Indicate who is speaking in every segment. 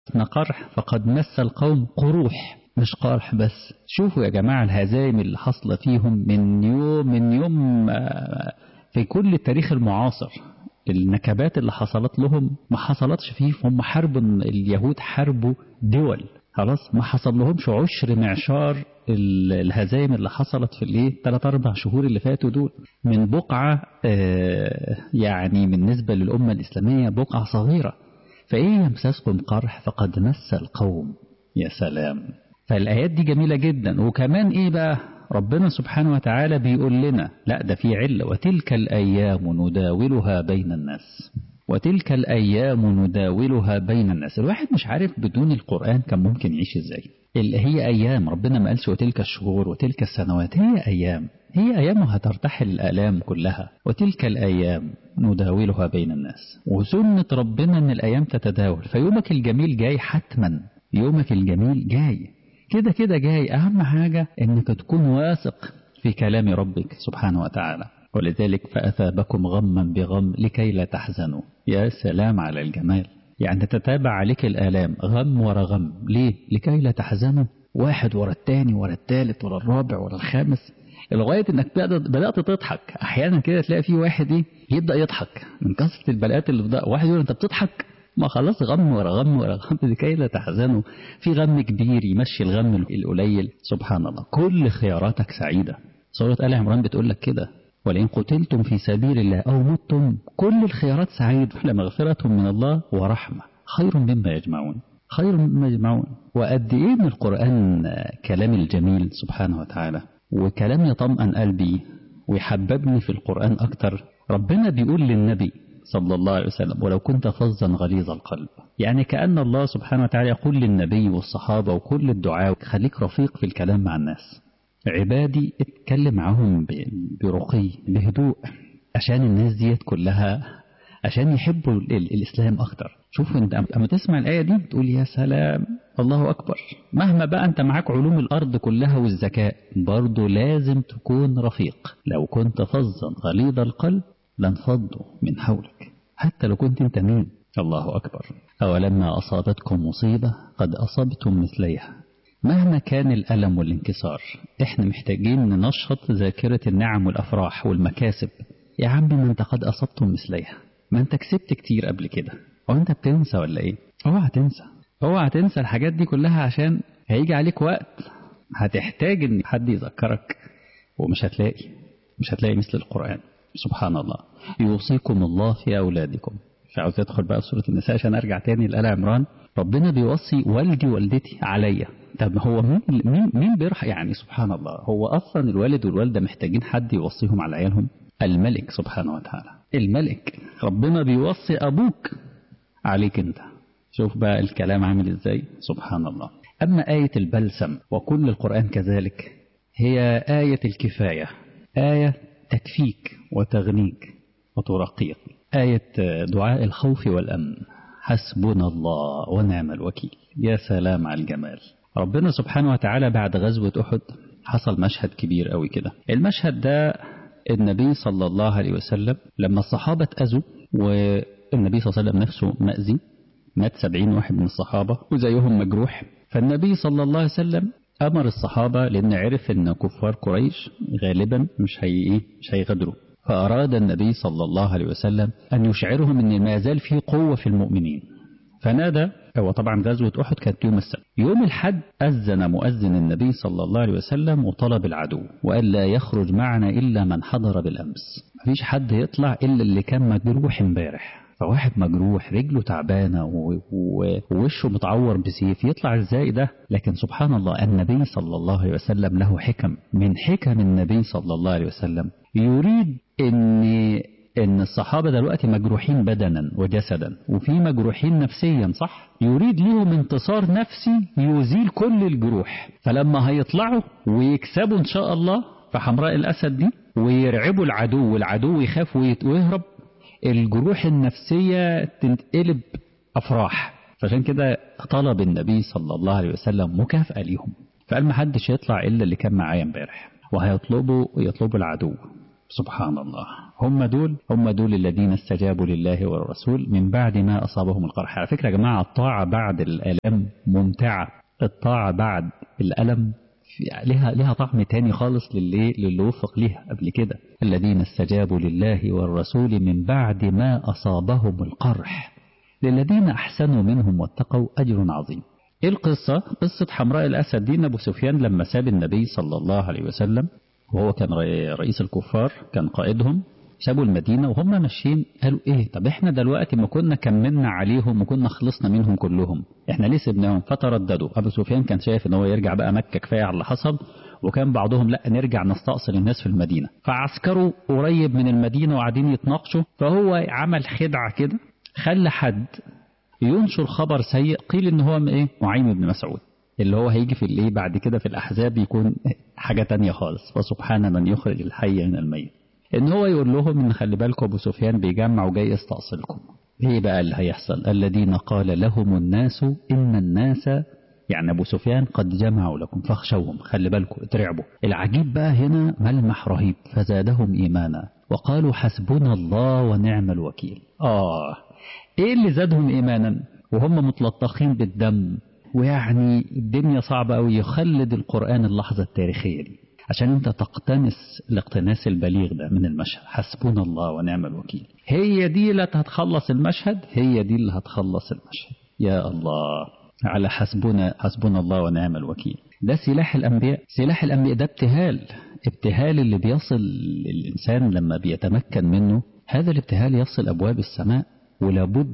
Speaker 1: قرح فقد مس القوم قروح، مش قرح بس. شوفوا يا جماعة الهزائم اللي حصل فيهم من يوم في كل التاريخ المعاصر. النكبات اللي حصلت لهم ما حصلتش فيهم، هم حاربوا اليهود، حاربوا دول، خلاص ما حصل لهمش عشر معشار الهزائم اللي حصلت في 3-4 شهور اللي فاتوا دول، من بقعة يعني بالنسبة للأمة الإسلامية بقعة صغيرة. فإيه يمسسكم قرح فقد مس القوم. يا سلام. فالآيات دي جميلة جدا. وكمان إيه بقى، ربنا سبحانه وتعالى بيقول لنا لا ده في علة، وتلك الأيام نداولها بين الناس، وتلك الأيام نداولها بين الناس. الواحد مش عارف بدون القرآن كان ممكن يعيش إزاي. اللي هي أيام، ربنا ما قالش وتلك الشهور وتلك السنوات، هي أيام، هي أيام هترتحل الآلام كلها. وتلك الأيام نداولها بين الناس، وسنة ربنا أن الأيام تتداول. فيومك الجميل جاي حتما، يومك الجميل جاي كده كده جاي. أهم حاجة أنك تكون واثق في كلام ربك سبحانه وتعالى. ولذلك فأثابكم غما بغم لكي لا تحزنوا. يا سلام على الجمال. يعني تتابع عليك الآلام غم ورا غم، ليه؟ لكي لا تحزنوا، واحد ورا التاني ورا التالت ورا الرابع ورا الخامس، لغاية انك بدأت تضحك. احيانا كده تلاقي في واحد يبدأ يضحك من كثرة البلاءات اللي بدأ. واحد يقول انت بتضحك، ما خلاص غم ورا غم ورا غم لكي لا تحزنوا. في غم كبير يمشي الغم القليل. سبحان الله. كل خياراتك سعيدة. سورة آل عمران بتقول لك كده، ولئن قتلتم في سبيل الله أو متم كل الخيارات سعيد، لمغفرة من الله ورحمة خير مما يجمعون، خير مما يجمعون. وقد إيه من القرآن كلام الجميل سبحانه وتعالى، وكلام يطمئن قلبي ويحببني في القرآن أكتر. ربنا بيقول للنبي صلى الله عليه وسلم ولو كنت فظا غليظ القلب. يعني كأن الله سبحانه وتعالى يقول للنبي والصحابة وكل الدعاء خليك رفيق في الكلام مع الناس. عبادي اتكلم معهم برقي بهدوء، عشان الناس ديت كلها عشان يحبوا الإسلام أكتر. شوف انت اما تسمع الآية دي تقول يا سلام الله أكبر. مهما بقى انت معاك علوم الأرض كلها والذكاء، برضو لازم تكون رفيق. لو كنت فظا غليظ القلب لانفضوا من حولك، حتى لو كنت انت مين. الله أكبر. أولما أصابتكم مصيبة قد أصبتم مثليها. مهما كان الألم والانكسار، احنا محتاجين ننشط ذاكرة النعم والأفراح والمكاسب. يا عم ما انت قد أصبتم مثليها، ما انت كسبت كتير قبل كده. هو انت بتنسى ولا ايه؟ اوعى تنسى، اوعى تنسى الحاجات دي كلها، عشان هيجي عليك وقت هتحتاج ان حد يذكرك، ومش هتلاقي مثل القرآن. سبحان الله. يوصيكم الله في أولادكم. عاوز ادخل بقى في سورة النساء عشان ارجع تاني لآل عمران. ربنا بيوصي والدي والدتي عليا. طب هو مين بيرحم؟ يعني سبحان الله، هو اصلا الوالد والوالده محتاجين حد يوصيهم على عيالهم؟ الملك سبحانه وتعالى، الملك ربنا بيوصي ابوك عليك انت. شوف بقى الكلام عامل ازاي. سبحان الله. اما آية البلسم وكل القرآن كذلك، هي آية الكفاية، آية تكفيك وتغنيك وترقيك. آية دعاء الخوف والأمن، حسبنا الله ونعم الوكيل. يا سلام على الجمال. ربنا سبحانه وتعالى بعد غزوة أحد حصل مشهد كبير قوي كده. المشهد ده النبي صلى الله عليه وسلم لما الصحابة اتأذوا، والنبي صلى الله عليه وسلم نفسه مأذي، مات 70 واحد من الصحابة وزيهم مجروح. فالنبي صلى الله عليه وسلم أمر الصحابة، لأن عرف أن كفار قريش غالبا مش هيغدروا، فأراد النبي صلى الله عليه وسلم أن يشعرهم أن ما زال في قوة في المؤمنين. فنادى، وطبعا غزوة أحد كانت يوم السبت، يوم الحد أذن مؤذن النبي صلى الله عليه وسلم وطلب العدو وقال لا يخرج معنا إلا من حضر بالأمس. مفيش حد يطلع إلا اللي كان مجروح امبارح. فواحد مجروح رجله تعبانة ووشه متعور بسيف يطلع ازاي ده؟ لكن سبحان الله النبي صلى الله عليه وسلم له حكم. من حكم النبي صلى الله عليه وسلم يريد ان الصحابة دلوقتي مجروحين بدنا وجسدا، وفي مجروحين نفسيا، صح؟ يريد لهم انتصار نفسي يزيل كل الجروح. فلما هيطلعوا ويكسبوا ان شاء الله في حمراء الاسد دي ويرعبوا العدو والعدو يخاف ويهرب، الجروح النفسية تنقلب أفراح. فعشان كده طلب النبي صلى الله عليه وسلم مكافأة ليهم، فقال ما حدش يطلع إلا اللي كان معايا امبارح، وهيطلبوا العدو. سبحان الله. هم دول الذين استجابوا لله والرسول من بعد ما أصابهم القرح. على فكرة يا جماعة الطاعة بعد الألم ممتعة. الطاعة بعد الألم لها طعم تاني خالص للي وفق ليها قبل كده. الذين استجابوا لله والرسول من بعد ما أصابهم القرح للذين أحسنوا منهم واتقوا أجر عظيم. إيه القصة؟ قصة حمراء الأسد دي. أبو سفيان لما ساب النبي صلى الله عليه وسلم وهو كان رئيس الكفار، كان قائدهم، سابوا المدينة وهم ماشيين قالوا إيه، طب إحنا دلوقتي ما كنا كملنا عليهم وكنا خلصنا منهم كلهم، إحنا ليه سبناهم؟ فترددوا. أبو سفيان كان شايف إن هو يرجع بقى مكة، كفاية على اللي حصل، وكان بعضهم لا نرجع نستأصل الناس في المدينة. فعسكروا قريب من المدينة وقاعدين يتناقشوا، فهو عمل خدعة كده، خلى حد ينشر خبر سيء، قيل إن هو إيه، نعيم بن مسعود، اللي هو هيجي في اللي بعد كده في الأحزاب يكون حاجة تانية خالص. وسبحان من يخرج الحي من الميت. إن هو يقول لهم إن خلي بالكم أبو سفيان بيجمع وجاي يستأصلكم. إيه بقى اللي هيحصل؟ الذين قال لهم الناس إن الناس، يعني أبو سفيان قد جمعوا لكم فاخشوهم، خلي بالكم اترعبوا. العجيب بقى هنا ملمح رهيب، فزادهم إيمانا وقالوا حسبنا الله ونعم الوكيل. إيه اللي زادهم إيمانا وهم متلطخين بالدم؟ ويعني الدنيا صعبة أوي. يخلد القرآن اللحظة التاريخية دي عشان انت تقتنس الاقتناس البليغ ده من المشهد. حسبنا الله ونعم الوكيل، هي دي اللي هتخلص المشهد، هي دي اللي هتخلص المشهد. يا الله على حسبنا الله ونعم الوكيل. ده سلاح الأنبياء. سلاح الأنبياء ده ابتهال اللي بيصل الإنسان لما بيتمكن منه. هذا الابتهال يصل أبواب السماء، ولابد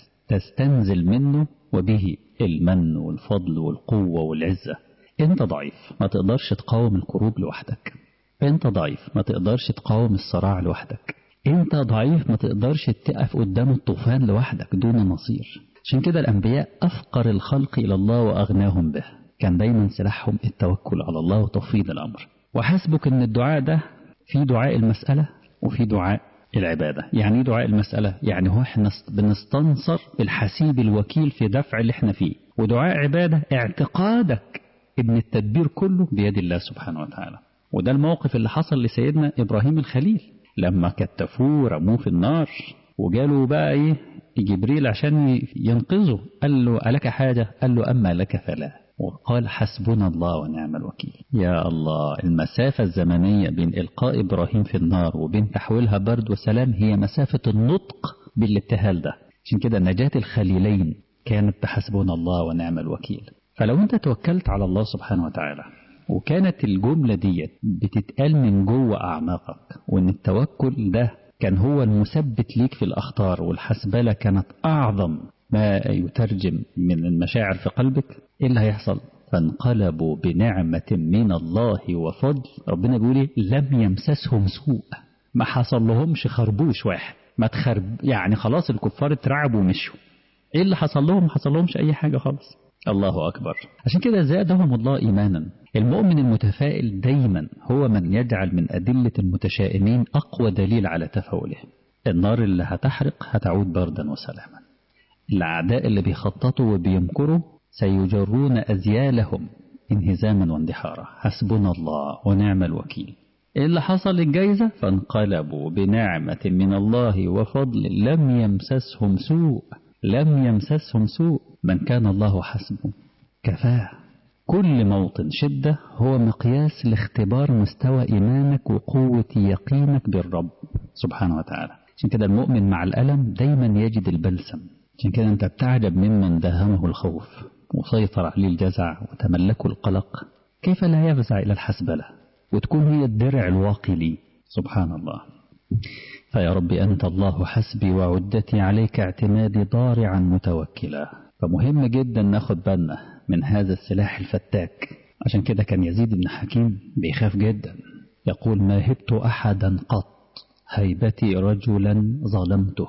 Speaker 1: تستنزل منه وبه المن والفضل والقوة والعزة. انت ضعيف ما تقدرش تقاوم الكروب لوحدك، انت ضعيف ما تقدرش تقاوم الصراع لوحدك، انت ضعيف ما تقدرش تقف قدام الطوفان لوحدك دون نصير. عشان كده الأنبياء أفقر الخلق إلى الله وأغناهم به. كان دايما سلاحهم التوكل على الله وتفويض الأمر. وحسبك ان الدعاء ده في دعاء المسألة وفي دعاء العبادة. يعني ايه دعاء المسألة؟ يعني هو احنا بنستنصر بالحسيب الوكيل في دفع اللي احنا فيه. ودعاء عبادة اعتقادك ان التدبير كله بيد الله سبحانه وتعالى. وده الموقف اللي حصل لسيدنا إبراهيم الخليل لما كتفوه رموه في النار، وجاله بقى ايه جبريل عشان ينقذه. قال له ألك حاجة؟ قال له أما لك فلا. وقال حسبنا الله ونعم الوكيل. يا الله، المسافة الزمنية بين إلقاء إبراهيم في النار وبين تحويلها برد وسلام هي مسافة النطق بالابتهال ده. عشان كده نجاة الخليلين كانت بحسبنا الله ونعم الوكيل. فلو انت توكلت على الله سبحانه وتعالى وكانت الجملة دي بتتقال من جوه أعماقك، وان التوكل ده كان هو المثبت ليك في الأخطار، والحسبلة كانت أعظم ما يترجم من المشاعر في قلبك، إيه اللي هيحصل؟ فانقلبوا بنعمة من الله وفضل. ربنا بيقول لم يمسسهم سوء، ما حصل لهمش خربوش واحد، ما يعني خلاص الكفار اترعبوا ومشوا. ايه اللي حصل لهم؟ ما حصل لهمش اي حاجة خالص. الله أكبر. عشان كده زادهم الله إيمانا. المؤمن المتفائل دايما هو من يجعل من أدلة المتشائمين أقوى دليل على تفاؤله. النار اللي هتحرق هتعود بردا وسلاما. الأعداء اللي بيخططوا وبيمكروا سيجرون أزيالهم انهزاما واندحارا. حسبنا الله ونعم الوكيل. إيه اللي حصل الجايزة؟ فانقلبوا بنعمة من الله وفضل لم يمسسهم سوء. لم يمسسهم سوء. من كان الله حسبه كفاه. كل موطن شدة هو مقياس لاختبار مستوى إيمانك وقوة يقينك بالرب سبحانه وتعالى. عشان كده المؤمن مع الألم دايما يجد البلسم. عشان كده أنت بتعجب ممن داهمه الخوف وسيطر عليه الجزع وتملكه القلق، كيف لا يفزع إلى الحسبلة وتكون هي الدرع الواقي لي. سبحان الله. فيا رب أنت الله حسبي وعدتي، عليك اعتمادي ضارعا متوكلا. فمهم جدا ناخد بالنا من هذا السلاح الفتاك. عشان كده كان يزيد بن حكيم بيخاف جدا، يقول ما هبت أحدا قط هيبتي رجلا ظلمته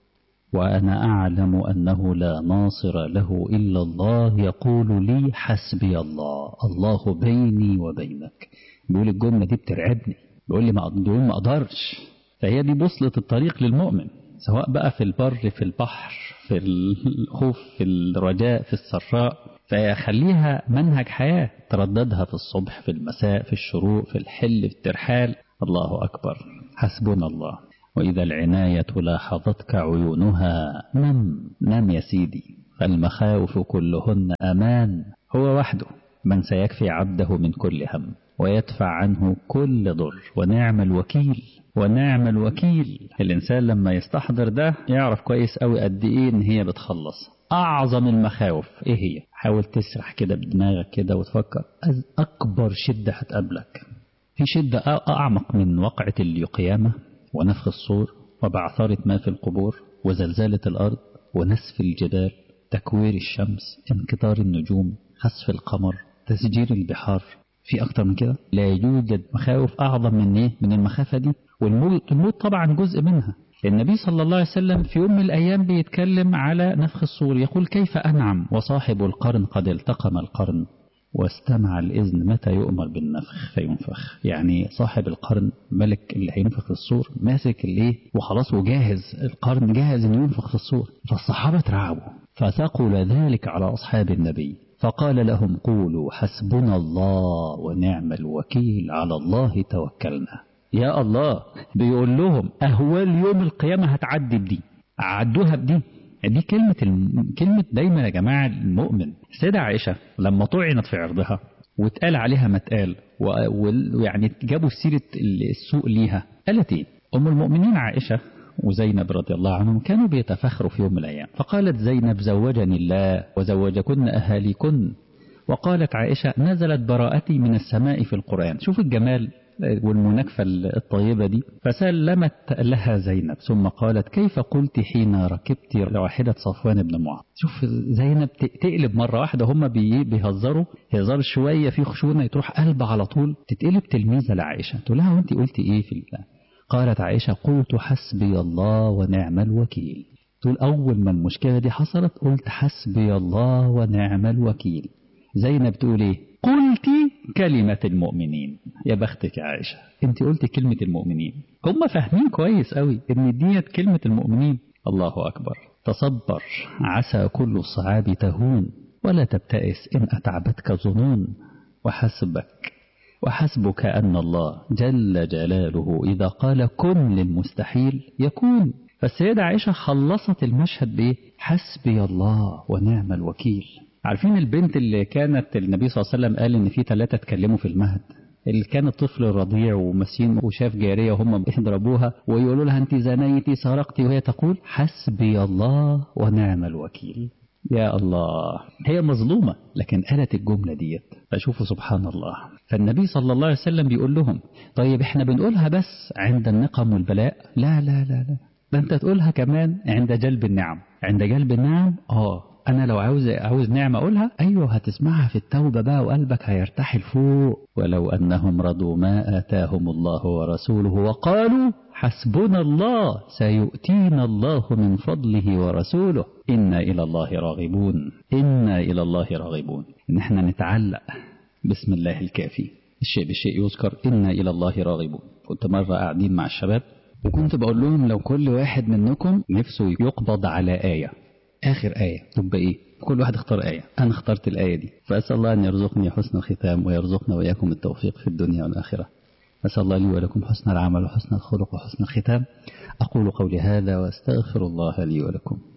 Speaker 1: وأنا أعلم أنه لا ناصر له إلا الله يقول لي حسبي الله، الله بيني وبينك. بيقول الجملة دي بترعبني، بيقول لي ما أقدرش. فهي دي بوصلة الطريق للمؤمن، سواء بقى في البر في البحر في الخوف في الرجاء في السراء. فيخليها منهج حياة ترددها في الصبح في المساء في الشروق في الحل في الترحال. الله أكبر. حسبنا الله. وإذا العناية لاحظتك عيونها نم يا سيدي، فالمخاوف كلهن أمان. هو وحده من سيكفي عبده من كل هم ويدفع عنه كل ضر، ونعم الوكيل ونعم الوكيل. الإنسان لما يستحضر ده يعرف كويس أوي قد إيه إن هي بتخلص. أعظم المخاوف إيه هي؟ حاول تسرح كده بدماغك كده وتفكر أكبر شدة هتقابلك. في شدة أعمق من وقعة القيامة ونفخ الصور وبعثرة ما في القبور وزلزالة الأرض ونسف الجبال، تكوير الشمس، انكدار النجوم، خسف القمر، تسجير البحار؟ في أكتر من كده؟ لا يوجد مخاوف أعظم من إيه؟ من المخافة دي. والموت طبعا جزء منها. النبي صلى الله عليه وسلم في يوم من الأيام بيتكلم على نفخ الصور، يقول كيف أنعم وصاحب القرن قد التقم القرن واستمع الإذن متى يؤمر بالنفخ فينفخ. يعني صاحب القرن ملك اللي هينفخ في الصور ماسك الايه وخلاص وجاهز، القرن جاهز انه ينفخ في الصور. فالصحابة ترعبوا، فثقل ذلك على أصحاب النبي، فقال لهم قولوا حسبنا الله ونعم الوكيل، على الله توكلنا. يا الله، بيقول لهم أهوال يوم القيامة هتعدي بدي، عدوها بدي. دي كلمة دايما يا جماعة المؤمن. سيدة عائشة لما طعنت في عرضها واتقال عليها ما اتقال ويعني جابوا سيرة السوء ليها، قالت ايه؟ أم المؤمنين عائشة وزينب رضي الله عنهم كانوا بيتفاخروا في يوم من الأيام، فقالت زينب زوجني الله وزوجكن أهاليكن، وقالت عائشة نزلت براءتي من السماء في القرآن. شوف الجمال والمناكفة الطيبة دي. فسلمت لها زينب ثم قالت كيف قلت حين ركبت راحلة صفوان بن معاذ؟ شوف زينب تقلب مرة واحدة، هم بيهزروا هزار شوية في خشونة، تروح قلب على طول تتقلب تلميذة لعائشة، تقول لها وانت قلت ايه في الله؟ قالت عائشة قلت حسبي الله ونعم الوكيل. تقول أول ما المشكلة دي حصلت قلت حسبي الله ونعم الوكيل. زينب تقول ايه؟ قلتي كلمة المؤمنين. يا بختك يا عائشة، انت قلتي كلمة المؤمنين. هم فاهمين كويس قوي ان ديت كلمة المؤمنين. الله أكبر. تصبر، عسى كل الصعاب تهون، ولا تبتئس إن أتعبتك ظنون، وحسبك أن الله جل جلاله إذا قال كن للمستحيل يكون. فالسيدة عائشة خلصت المشهد بإيه؟ حسبي الله ونعم الوكيل. عارفين البنت اللي كانت النبي صلى الله عليه وسلم قال إن في 3 اتكلموا في المهد، اللي كان الطفل رضيع ومسين وشاف جارية وهم بيضربوها ويقولوا لها أنت زنيتي سرقتي، وهي تقول حسبي الله ونعم الوكيل. يا الله، هي مظلومة لكن قالت الجملة ديت. فشوفوا سبحان الله. فالنبي صلى الله عليه وسلم بيقول لهم طيب احنا بنقولها بس عند النقم والبلاء؟ لا لا لا لا، ده انت تقولها كمان عند جلب النعم. عند جلب النعم أنا لو عاوز نعمة أقولها، أيوه هتسمعها في التوبة بقى وقلبك هيرتحل فوق. ولو أنهم رضوا ما آتاهم الله ورسوله وقالوا حسبنا الله سيؤتينا الله من فضله ورسوله إنا إلى الله راغبون. إنا إلى الله راغبون. إن احنا نتعلق بسم الله الكافي، الشيء بالشيء يذكر، إنا إلى الله راغبون. كنت مرة قاعدين مع الشباب وكنت بقول لهم لو كل واحد منكم نفسه يقبض على آية، آخر آية تبقى إيه؟ كل واحد اختار آية. أنا اخترت الآية دي، فأسأل الله أن يرزقني حسن الختام ويرزقنا وإياكم التوفيق في الدنيا والآخرة. أسأل الله لي ولكم حسن العمل وحسن الخلق وحسن الختام. أقول قولي هذا وأستغفر الله لي ولكم.